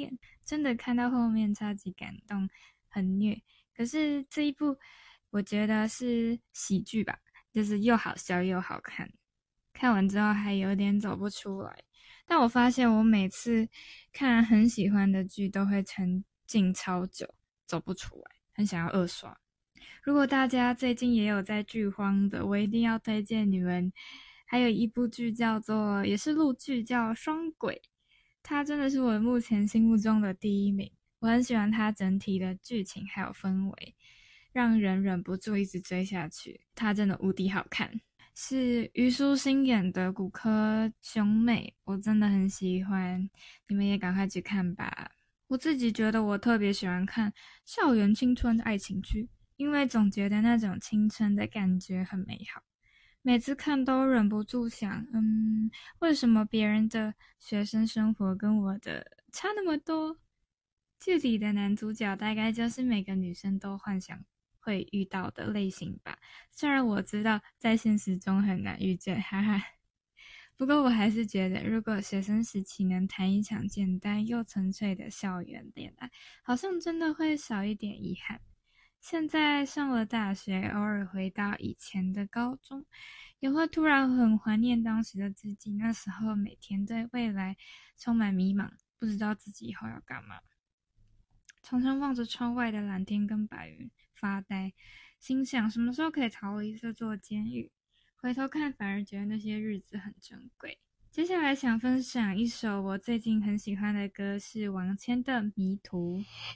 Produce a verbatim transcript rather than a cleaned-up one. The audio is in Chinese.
恋，真的看到后面超级感动，很虐。可是这一部我觉得是喜剧吧，就是又好笑又好看，看完之后还有点走不出来。但我发现我每次看很喜欢的剧都会沉浸超久，走不出来，很想要二刷。如果大家最近也有在剧荒的，我一定要推荐你们。还有一部剧叫做，也是陆剧，叫《双轨》，它真的是我目前心目中的第一名。我很喜欢它整体的剧情还有氛围，让人忍不住一直追下去。它真的无敌好看，是虞书欣演的骨科兄妹，我真的很喜欢，你们也赶快去看吧。我自己觉得我特别喜欢看校园青春的爱情剧，因为总觉得那种青春的感觉很美好。每次看都忍不住想，嗯，为什么别人的学生生活跟我的差那么多？剧里的男主角大概就是每个女生都幻想会遇到的类型吧，虽然我知道在现实中很难遇见，哈哈。不过我还是觉得，如果学生时期能谈一场简单又纯粹的校园恋爱，好像真的会少一点遗憾。现在上了大学，偶尔回到以前的高中，也会突然很怀念当时的自己。那时候每天对未来充满迷茫，不知道自己以后要干嘛，常常望着窗外的蓝天跟白云发呆，心想什么时候可以逃离这座监狱。回头看，反而觉得那些日子很珍贵。接下来想分享一首我最近很喜欢的歌，是王谦的《迷途》。